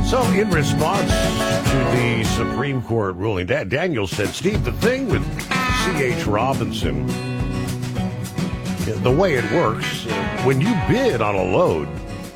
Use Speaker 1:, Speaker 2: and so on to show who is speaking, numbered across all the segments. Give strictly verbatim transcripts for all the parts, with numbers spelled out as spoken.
Speaker 1: So, in response to the Supreme Court ruling, Dan- Daniel said, Steve, the thing with C H. Robinson, the way it works, when you bid on a load,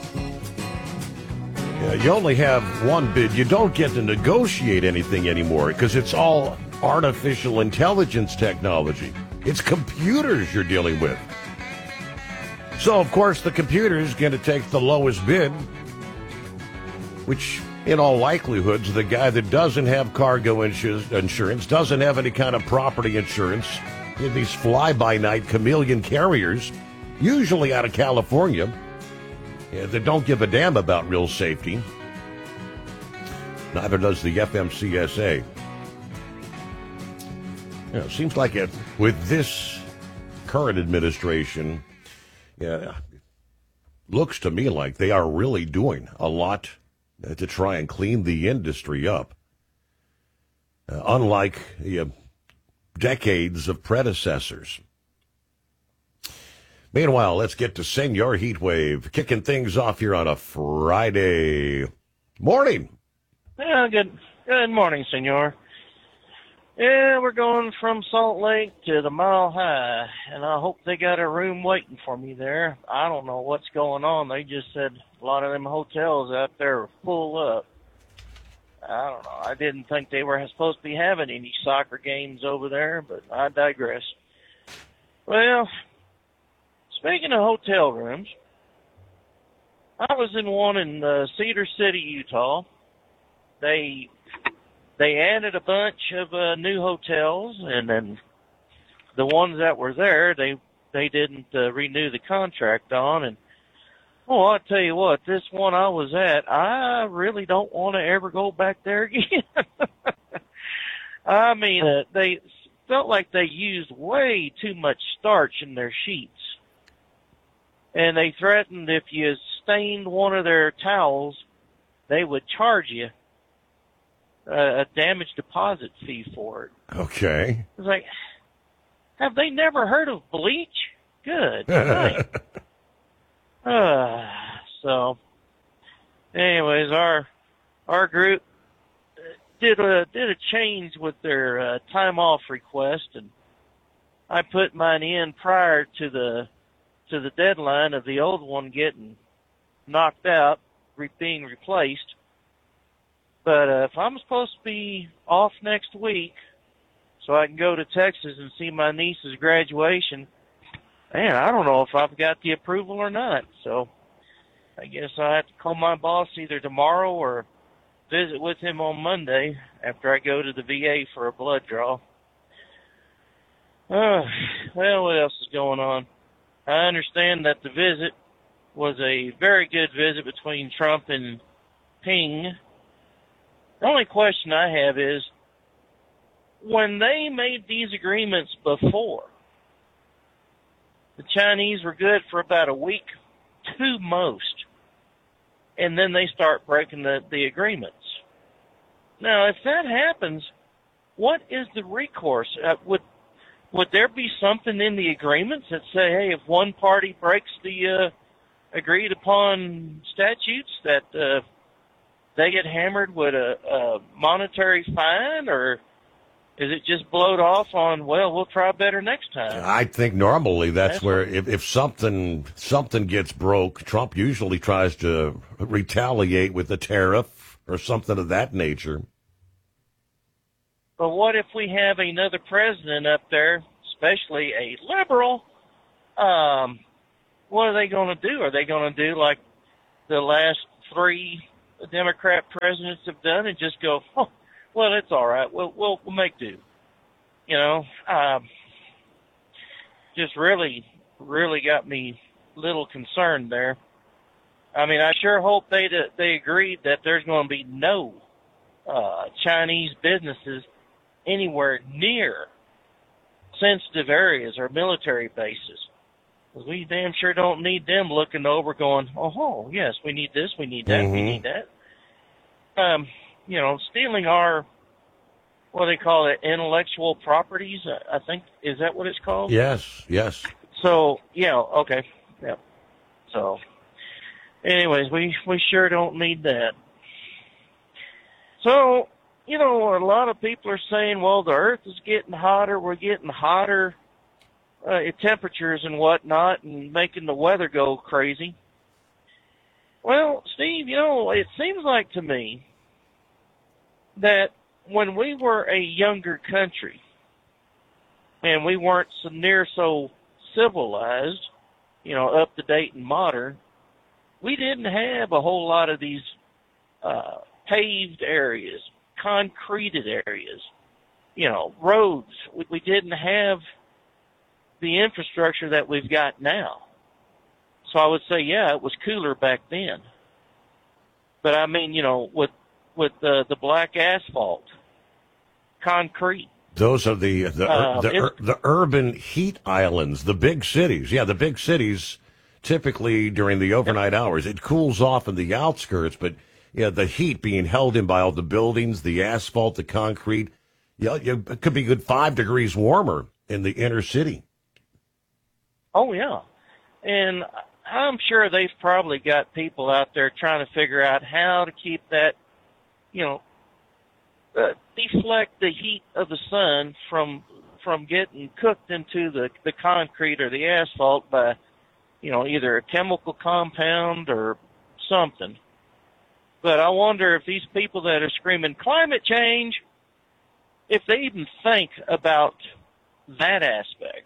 Speaker 1: you only have one bid. You don't get to negotiate anything anymore because it's all artificial intelligence technology. It's computers you're dealing with. So, of course, the computer is going to take the lowest bid, which, in all likelihood, is the guy that doesn't have cargo insu- insurance, doesn't have any kind of property insurance. In these fly-by-night chameleon carriers, usually out of California, yeah, that don't give a damn about real safety. Neither does the F M C S A. You know, it seems like it, with this current administration, yeah, looks to me like they are really doing a lot to try and clean the industry up. Uh, unlike uh, decades of predecessors. Meanwhile, let's get to Senor Heatwave, kicking things off here on a Friday morning.
Speaker 2: Yeah, good good morning, Senor. Yeah, we're going from Salt Lake to the Mile High, and I hope they got a room waiting for me there. I don't know what's going on. They just said a lot of them hotels out there are full up. I don't know. I didn't think they were supposed to be having any soccer games over there, but I digress. Well, speaking of hotel rooms, I was in one in uh, Cedar City, Utah. They they added a bunch of uh, new hotels, and then the ones that were there, they they didn't uh, renew the contract on. And oh, I tell you what, this one I was at, I really don't want to ever go back there again. I mean, uh, they felt like they used way too much starch in their sheets. And they threatened if you stained one of their towels, they would charge you a, a damage deposit fee for it.
Speaker 1: Okay.
Speaker 2: It's like, have they never heard of bleach? Good night. uh, so, anyways, our our group did a did a change with their uh, time off request, and I put mine in prior to the to the deadline of the old one getting knocked out, re- being replaced. But uh, if I'm supposed to be off next week so I can go to Texas and see my niece's graduation, man, I don't know if I've got the approval or not. So I guess I have to call my boss either tomorrow or visit with him on Monday after I go to the V A for a blood draw. Uh, well, what else is going on? I understand that the visit was a very good visit between Trump and Ping. The only question I have is, when they made these agreements before, the Chinese were good for about a week, two most, and then they start breaking the, the agreements. Now, if that happens, what is the recourse? Uh, would Would there be something in the agreements that say, hey, if one party breaks the uh, agreed upon statutes, that uh, they get hammered with a, a monetary fine, or is it just blowed off on, well, we'll try better next time?
Speaker 1: I think normally that's, that's where if, if something something gets broke, Trump usually tries to retaliate with a tariff or something of that nature.
Speaker 2: But what if we have another president up there, especially a liberal? Um, what are they going to do? Are they going to do like the last three Democrat presidents have done and just go, oh, well, it's all right. We'll, we'll, we'll make do. You know, um, just really, really got me a little concerned there. I mean, I sure hope they they agreed that there's going to be no uh, Chinese businesses anywhere near sensitive areas or military bases. Because we damn sure don't need them looking over going, oh, yes, we need this, we need that, mm-hmm. we need that. Um, you know, stealing our, what do they call it, intellectual properties, I think, is that what it's called?
Speaker 1: Yes, yes.
Speaker 2: So, yeah, okay, yeah. So, anyways, we, we sure don't need that. So, you know, a lot of people are saying, well, the earth is getting hotter, we're getting hotter uh, temperatures and whatnot, and making the weather go crazy. Well, Steve, you know, it seems like to me that when we were a younger country and we weren't so near so civilized, you know, up to date and modern, we didn't have a whole lot of these uh, paved areas, concreted areas, you know, roads. We, we didn't have the infrastructure that we've got now. So I would say, yeah, it was cooler back then. But I mean, you know, with with the the black asphalt, concrete.
Speaker 1: Those are the the
Speaker 2: uh,
Speaker 1: the, ur, the urban heat islands, the big cities. Yeah, the big cities. Typically during the overnight hours, it cools off in the outskirts, but yeah, the heat being held in by all the buildings, the asphalt, the concrete. Yeah, it could be a good five degrees warmer in the inner city.
Speaker 2: Oh yeah, and I'm sure they've probably got people out there trying to figure out how to keep that, you know, uh, deflect the heat of the sun from from getting cooked into the, the concrete or the asphalt by, you know, either a chemical compound or something. But I wonder if these people that are screaming climate change, if they even think about that aspect.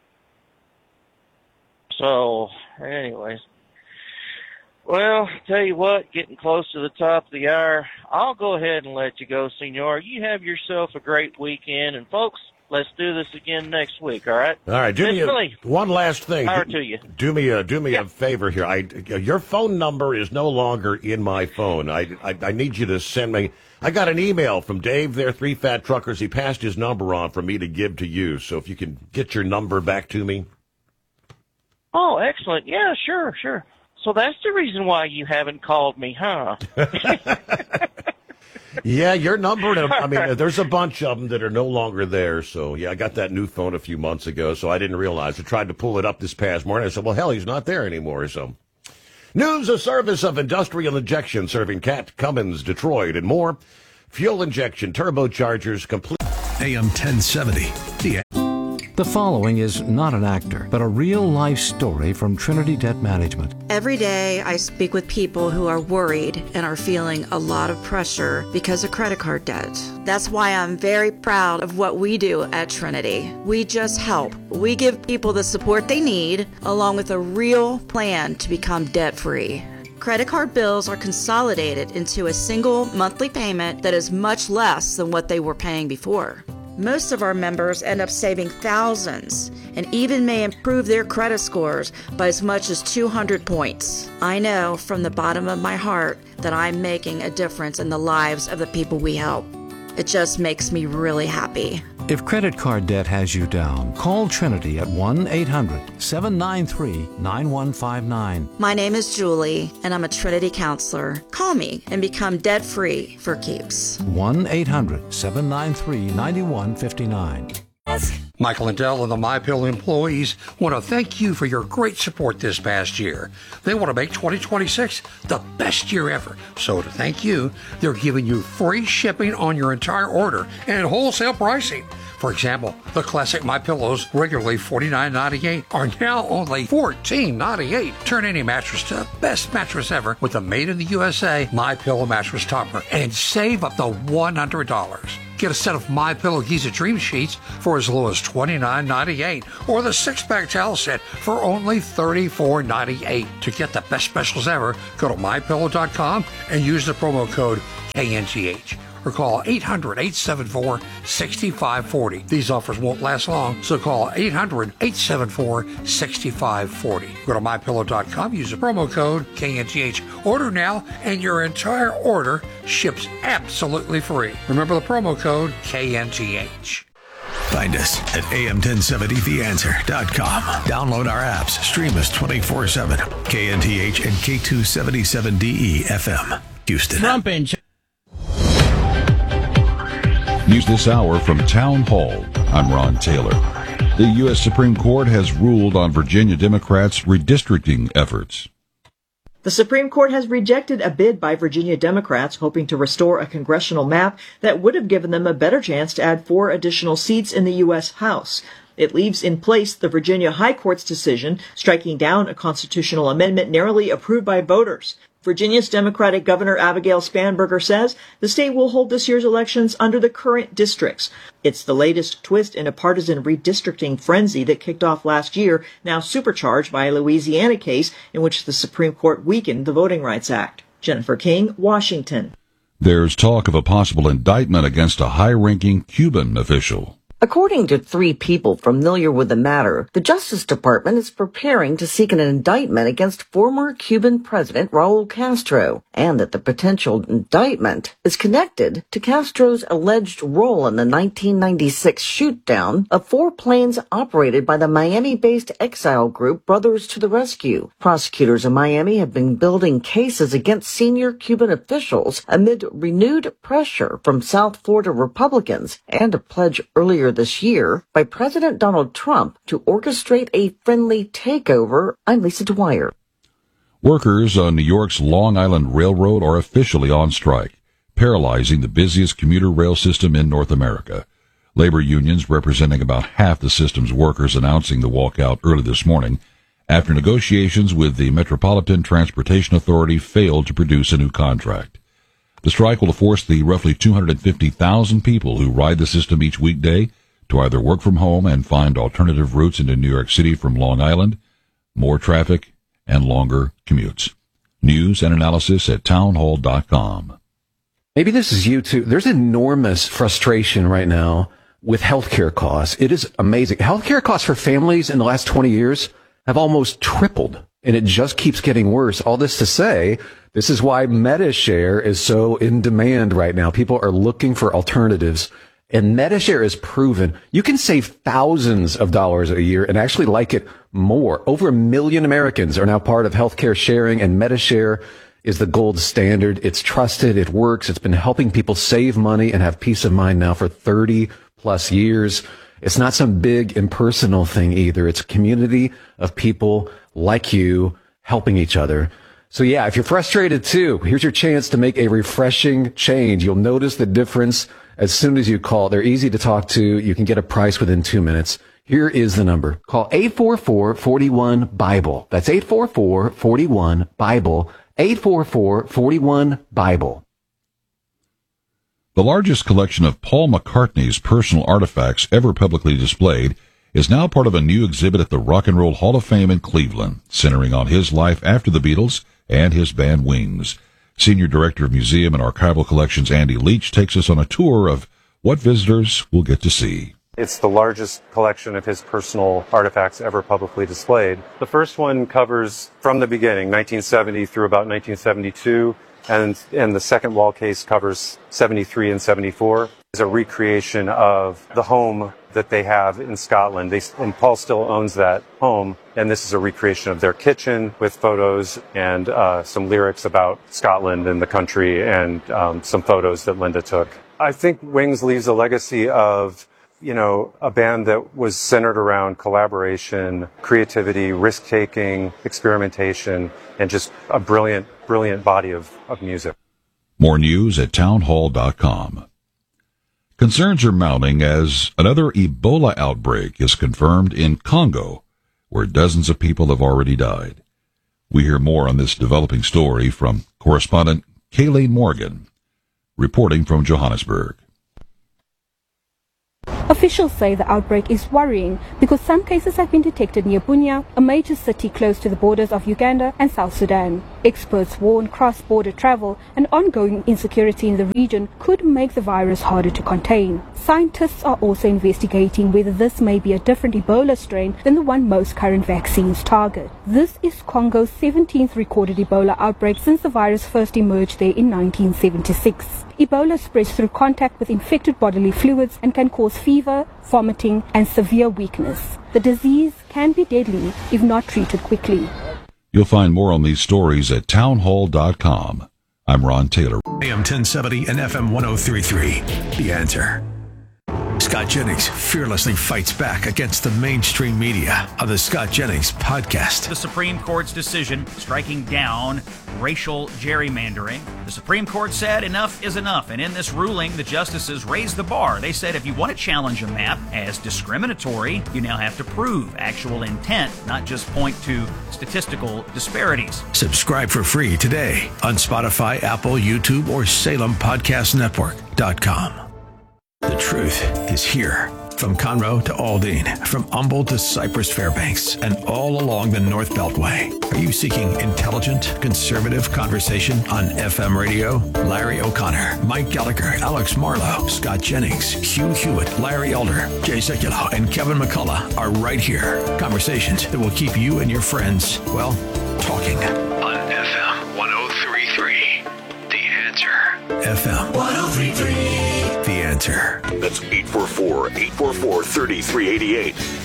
Speaker 2: So, anyways, well, tell you what, getting close to the top of the hour, I'll go ahead and let you go, Senor. You have yourself a great weekend, and folks, let's do this again next week, all right?
Speaker 1: All right, do
Speaker 2: Miss
Speaker 1: me a,
Speaker 2: Billy,
Speaker 1: one last thing.
Speaker 2: Power
Speaker 1: do,
Speaker 2: to you.
Speaker 1: Do me a do me
Speaker 2: yeah.
Speaker 1: a favor here. I your phone number is no longer in my phone. I, I I need you to send me. I got an email from Dave there, Three Fat Truckers. He passed his number on for me to give to you. So if you can get your number back to me.
Speaker 2: Oh, excellent. Yeah, sure, sure. So that's the reason why you haven't called me, huh?
Speaker 1: Yeah, your number, I mean, there's a bunch of them that are no longer there. So, yeah, I got that new phone a few months ago, so I didn't realize. I tried to pull it up this past morning. I said, well, hell, he's not there anymore. So, news, a service of Industrial Injection, serving Cat, Cummins, Detroit, and more. Fuel injection, turbochargers, complete.
Speaker 3: A M ten seventy, the
Speaker 4: The following is not an actor, but a real-life story from Trinity Debt Management.
Speaker 5: Every day I speak with people who are worried and are feeling a lot of pressure because of credit card debt. That's why I'm very proud of what we do at Trinity. We just help. We give people the support they need, along with a real plan to become debt-free. Credit card bills are consolidated into a single monthly payment that is much less than what they were paying before. Most of our members end up saving thousands and even may improve their credit scores by as much as two hundred points. I know from the bottom of my heart that I'm making a difference in the lives of the people we help. It just makes me really happy.
Speaker 4: If credit card debt has you down, call Trinity at one eight hundred seven nine three nine one five nine.
Speaker 5: My name is Julie, and I'm a Trinity counselor. Call me and become debt-free for keeps.
Speaker 4: one eight hundred seven nine three nine one five nine.
Speaker 6: Michael and Dell and the MyPillow employees want to thank you for your great support this past year. They want to make twenty twenty-six the best year ever. So to thank you, they're giving you free shipping on your entire order and wholesale pricing. For example, the classic MyPillows, regularly forty-nine ninety-eight, are now only fourteen ninety-eight. Turn any mattress to the best mattress ever with a made in the U S A MyPillow mattress topper and save up to one hundred dollars. Get a set of MyPillow Giza Dream Sheets for as low as twenty-nine ninety-eight, or the six-pack towel set for only thirty-four ninety-eight. To get the best specials ever, go to my pillow dot com and use the promo code K N T H. Or call eight hundred eight seven four six five four zero. These offers won't last long, so call eight hundred eight seven four six five four zero. Go to my pillow dot com, use the promo code K N T H. Order now, and your entire order ships absolutely free. Remember the promo code K N T H.
Speaker 3: Find us at A M ten seventy the answer dot com. Download our apps. Stream us twenty-four seven. K N T H and K two seventy-seven D E F M. Houston.
Speaker 7: Trump in Ch-
Speaker 8: News this hour from Town Hall. I'm Ron Taylor. The U S Supreme Court has ruled on Virginia Democrats' redistricting efforts.
Speaker 7: The Supreme Court has rejected a bid by Virginia Democrats hoping to restore a congressional map that would have given them a better chance to add four additional seats in the U S House. It leaves in place the Virginia High Court's decision striking down a constitutional amendment narrowly approved by voters. Virginia's Democratic Governor Abigail Spanberger says the state will hold this year's elections under the current districts. It's the latest twist in a partisan redistricting frenzy that kicked off last year, now supercharged by a Louisiana case in which the Supreme Court weakened the Voting Rights Act. Jennifer King, Washington.
Speaker 8: There's talk of a possible indictment against a high-ranking Cuban official.
Speaker 9: According to three people familiar with the matter, the Justice Department is preparing to seek an indictment against former Cuban President Raul Castro, and that the potential indictment is connected to Castro's alleged role in the nineteen ninety-six shoot-down of four planes operated by the Miami-based exile group Brothers to the Rescue. Prosecutors in Miami have been building cases against senior Cuban officials amid renewed pressure from South Florida Republicans and a pledge earlier this year by President Donald Trump to orchestrate a friendly takeover. I'm Lisa Dwyer.
Speaker 8: Workers on New York's Long Island Railroad are officially on strike, paralyzing the busiest commuter rail system in North America. Labor unions representing about half the system's workers announcing the walkout early this morning after negotiations with the Metropolitan Transportation Authority failed to produce a new contract. The strike will force the roughly two hundred fifty thousand people who ride the system each weekday to either work from home and find alternative routes into New York City from Long Island, more traffic, and longer commutes. News and analysis at townhall dot com.
Speaker 10: Maybe this is you too. There's enormous frustration right now with healthcare costs. It is amazing. Healthcare costs for families in the last twenty years have almost tripled, and it just keeps getting worse. All this to say, this is why MediShare is so in demand right now. People are looking for alternatives. And MediShare is proven you can save thousands of dollars a year and actually like it more. Over a million Americans are now part of healthcare sharing, and MediShare is the gold standard. It's trusted. It works. It's been helping people save money and have peace of mind now for thirty plus years. It's not some big impersonal thing either. It's a community of people like you helping each other. So yeah, if you're frustrated too, here's your chance to make a refreshing change. You'll notice the difference as soon as you call. They're easy to talk to. You can get a price within two minutes. Here is the number. Call eight four four, four one, BIBLE. That's eight four four, four one, BIBLE. eight four four, four one, BIBLE.
Speaker 8: The largest collection of Paul McCartney's personal artifacts ever publicly displayed is now part of a new exhibit at the Rock and Roll Hall of Fame in Cleveland, centering on his life after the Beatles and his band Wings. Senior Director of Museum and Archival Collections Andy Leach takes us on a tour of what visitors will get to see.
Speaker 11: It's the largest collection of his personal artifacts ever publicly displayed. The first one covers from the beginning, nineteen seventy through about nineteen seventy-two, and, and the second wall case covers seventy-three and seventy-four. It's a recreation of the home that they have in Scotland. They, and Paul still owns that home, and this is a recreation of their kitchen with photos and uh, some lyrics about Scotland and the country, and um, some photos that Linda took. I think Wings leaves a legacy of, you know, a band that was centered around collaboration, creativity, risk-taking, experimentation, and just a brilliant, brilliant body of, of music.
Speaker 8: More news at townhall dot com. Concerns are mounting as another Ebola outbreak is confirmed in Congo, where dozens of people have already died. We hear more on this developing story from correspondent Kayleen Morgan, reporting from Johannesburg.
Speaker 12: Officials say the outbreak is worrying because some cases have been detected near Bunia, a major city close to the borders of Uganda and South Sudan. Experts warn cross-border travel and ongoing insecurity in the region could make the virus harder to contain. Scientists are also investigating whether this may be a different Ebola strain than the one most current vaccines target. This is Congo's seventeenth recorded Ebola outbreak since the virus first emerged there in nineteen seventy-six. Ebola spreads through contact with infected bodily fluids and can cause fever, vomiting, and severe weakness. The disease can be deadly if not treated quickly.
Speaker 8: You'll find more on these stories at townhall dot com. I'm Ron Taylor.
Speaker 3: A M ten seventy and F M one oh three point three. The Answer. Scott Jennings fearlessly fights back against the mainstream media on the Scott Jennings Podcast.
Speaker 13: The Supreme Court's decision striking down racial gerrymandering. The Supreme Court said enough is enough, and in this ruling, the justices raised the bar. They said if you want to challenge a map as discriminatory, you now have to prove actual intent, not just point to statistical disparities.
Speaker 3: Subscribe for free today on Spotify, Apple, YouTube, or Salem Podcast Network dot com. The truth is here. From Conroe to Aldine, from Humboldt to Cypress Fairbanks, and all along the North Beltway. Are you seeking intelligent, conservative conversation on F M radio? Larry O'Connor, Mike Gallagher, Alex Marlowe, Scott Jennings, Hugh Hewitt, Larry Elder, Jay Sekulow, and Kevin McCullough are right here. Conversations that will keep you and your friends, well, talking. On F M one oh three point three, The Answer. F M one oh three point three, The Answer.
Speaker 14: That's eight four four, eight four four, three three eight eight.